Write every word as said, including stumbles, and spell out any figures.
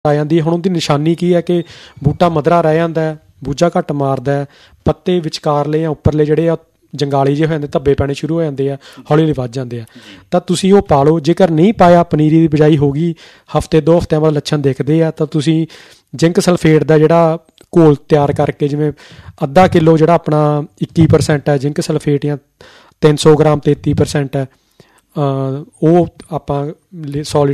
ਆ ਜਾਂਦੀ ਹੈ। ਹੁਣ ਉਹਦੀ ਨਿਸ਼ਾਨੀ ਕੀ ਹੈ ਕਿ ਬੂਟਾ ਮਧਰਾ ਰਹਿ ਜਾਂਦਾ, ਬੂਝਾ ਘੱਟ ਮਾਰਦਾ, ਪੱਤੇ ਵਿਚਕਾਰਲੇ ਜਾਂ ਉੱਪਰਲੇ ਜਿਹੜੇ ਆ ਜੰਗਾਲੀ ਜਿਹੇ ਹੋ ਜਾਂਦੇ, ਧੱਬੇ ਪੈਣੇ ਸ਼ੁਰੂ ਹੋ ਜਾਂਦੇ ਆ, ਹੌਲੀ ਹੌਲੀ ਵੱਧ ਜਾਂਦੇ ਆ। ਤਾਂ ਤੁਸੀਂ ਉਹ ਪਾ ਲਓ। ਜੇਕਰ ਨਹੀਂ ਪਾਇਆ, ਪਨੀਰੀ ਦੀ ਬਿਜਾਈ ਹੋ ਗਈ, ਹਫ਼ਤੇ ਦੋ ਹਫ਼ਤਿਆਂ ਬਾਅਦ ਲੱਛਣ ਦਿਖਦੇ ਆ, ਤਾਂ ਤੁਸੀਂ ਜ਼ਿੰਕ ਸਲਫੇਟ ਦਾ ਜਿਹੜਾ ਘੋਲ ਤਿਆਰ ਕਰਕੇ, ਜਿਵੇਂ ਅੱਧਾ ਕਿੱਲੋ ਜਿਹੜਾ ਆਪਣਾ ਇੱਕੀ ਪਰਸੈਂਟ ਹੈ ਜ਼ਿੰਕ ਸਲਫੇਟ ਜਾਂ ਤਿੰਨ ਸੌ ਗ੍ਰਾਮ ਤੇਤੀ ਪਰਸੈਂਟ ਹੈ, ਉਹ ਆਪਾਂ ਸੌਲਿਡ